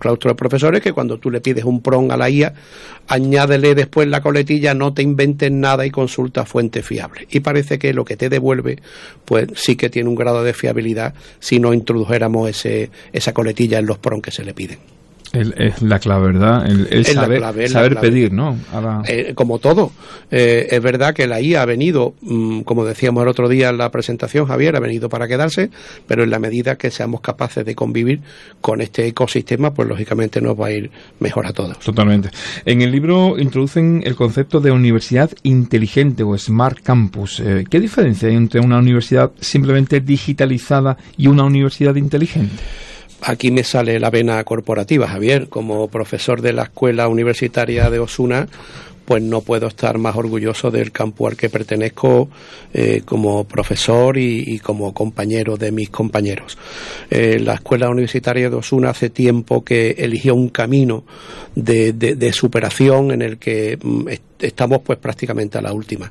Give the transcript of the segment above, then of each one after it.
claustro de profesores, que cuando tú le pides un PRON a la IA, añádele después la coletilla, no te inventes nada y consulta fuentes fiables. Y parece que lo que te devuelve, pues sí que tiene un grado de fiabilidad si no introdujéramos esa coletilla en los PRON que se le piden. Es la clave, ¿verdad? El saber pedir, ¿no? Como todo. Es verdad que la IA ha venido, como decíamos el otro día en la presentación, Javier, ha venido para quedarse, pero en la medida que seamos capaces de convivir con este ecosistema, pues lógicamente nos va a ir mejor a todos. Totalmente. En el libro introducen el concepto de universidad inteligente o Smart Campus. ¿Qué diferencia hay entre una universidad simplemente digitalizada y una universidad inteligente? Aquí me sale la vena corporativa, Javier. Como profesor de la Escuela Universitaria de Osuna, pues no puedo estar más orgulloso del campus al que pertenezco como profesor y como compañero de mis compañeros. La Escuela Universitaria de Osuna hace tiempo que eligió un camino de superación en el que estamos pues prácticamente a la última.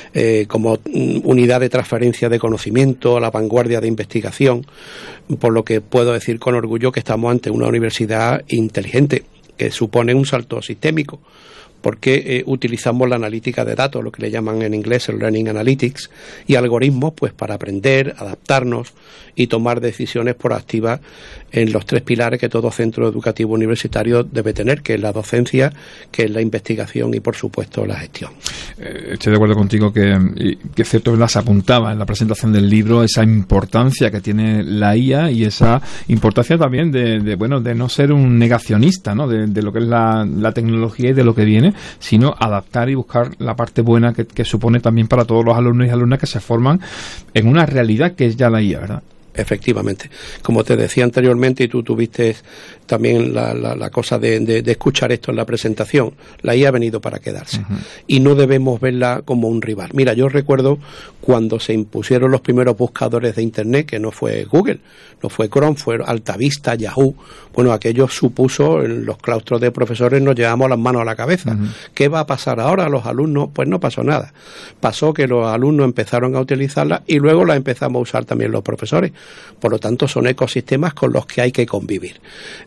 Como unidad de transferencia de conocimiento, a la vanguardia de investigación, por lo que puedo decir con orgullo que estamos ante una universidad inteligente, que supone un salto sistémico, porque utilizamos la analítica de datos, lo que le llaman en inglés el Learning Analytics, y algoritmos pues para aprender, adaptarnos y tomar decisiones proactivas en los 3 pilares que todo centro educativo universitario debe tener, que es la docencia, que es la investigación y, por supuesto, la gestión. Estoy de acuerdo contigo que es cierto que las apuntaba en la presentación del libro, esa importancia que tiene la IA y esa importancia también de no ser un negacionista, ¿no? de lo que es la tecnología y de lo que viene, sino adaptar y buscar la parte buena que supone también para todos los alumnos y alumnas que se forman en una realidad que es ya la IA, ¿verdad? Efectivamente. Como te decía anteriormente, y tú tuviste también la cosa de escuchar esto en la presentación, la IA ha venido para quedarse. Uh-huh. Y no debemos verla como un rival. Mira, yo recuerdo cuando se impusieron los primeros buscadores de Internet, que no fue Google, no fue Chrome, fue Altavista, Yahoo. Bueno, aquello supuso, en los claustros de profesores nos llevamos las manos a la cabeza. Uh-huh. ¿Qué va a pasar ahora a los alumnos? Pues no pasó nada. Pasó que los alumnos empezaron a utilizarla y luego la empezamos a usar también los profesores. Por lo tanto, son ecosistemas con los que hay que convivir.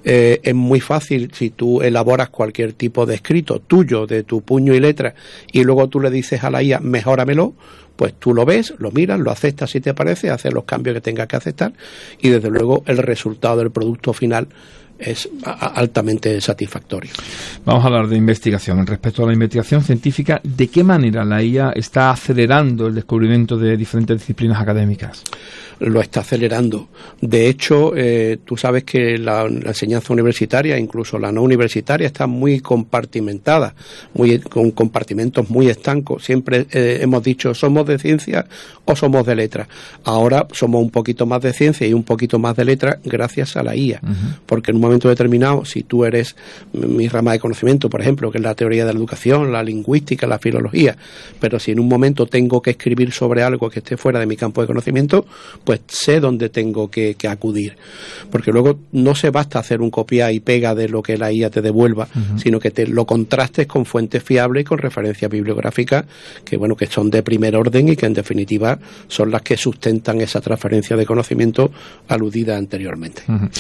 Es muy fácil si tú elaboras cualquier tipo de escrito tuyo, de tu puño y letra, y luego tú le dices a la IA, mejóramelo, pues tú lo ves, lo miras, lo aceptas si te parece, haces los cambios que tengas que aceptar, y desde luego el resultado del producto final es altamente satisfactorio. Vamos a hablar de investigación. Respecto a la investigación científica, ¿de qué manera la IA está acelerando el descubrimiento de diferentes disciplinas académicas? Lo está acelerando. De hecho, tú sabes que la enseñanza universitaria, incluso la no universitaria, está muy compartimentada, con compartimentos muy estancos. Siempre hemos dicho, ¿somos de ciencia o somos de letras? Ahora somos un poquito más de ciencia y un poquito más de letras gracias a la IA. Uh-huh. Porque en un momento determinado, si tú eres mi rama de conocimiento, por ejemplo, que es la teoría de la educación, la lingüística, la filología, pero si en un momento tengo que escribir sobre algo que esté fuera de mi campo de conocimiento, pues sé dónde tengo que acudir. Porque luego no se basta hacer un copia y pega de lo que la IA te devuelva, uh-huh, sino que te lo contrastes con fuentes fiables y con referencias bibliográficas que son de primer orden y que en definitiva son las que sustentan esa transferencia de conocimiento aludida anteriormente. Uh-huh.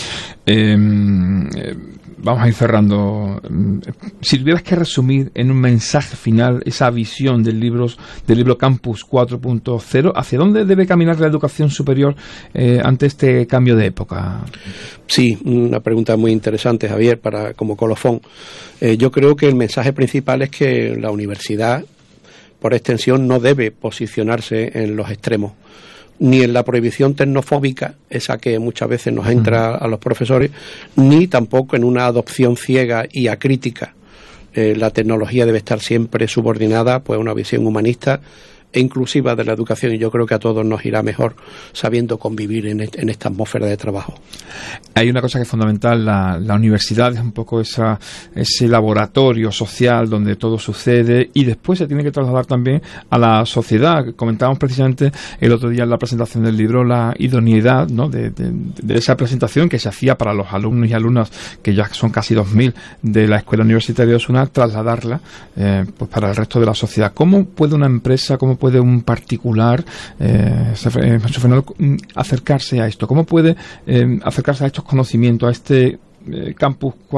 Vamos a ir cerrando. Si tuvieras que resumir en un mensaje final esa visión del libro Campus 4.0, ¿hacia dónde debe caminar la educación superior ante este cambio de época? Sí, una pregunta muy interesante, Javier, como colofón. Yo creo que el mensaje principal es que la universidad, por extensión, no debe posicionarse en los extremos, ni en la prohibición tecnofóbica, esa que muchas veces nos entra a los profesores, ni tampoco en una adopción ciega y acrítica. La tecnología debe estar siempre subordinada pues, a una visión humanista e inclusiva de la educación, y yo creo que a todos nos irá mejor sabiendo convivir en esta atmósfera de trabajo. Hay una cosa que es fundamental, la universidad es un poco ese laboratorio social donde todo sucede y después se tiene que trasladar también a la sociedad. Comentábamos precisamente el otro día en la presentación del libro la idoneidad, ¿no? de esa presentación que se hacía para los alumnos y alumnas, que ya son casi 2.000 de la Escuela Universitaria de Osuna, trasladarla pues para el resto de la sociedad. ¿Cómo puede una empresa, cómo puede un particular acercarse a esto? ¿Cómo puede acercarse a estos conocimientos, a este campus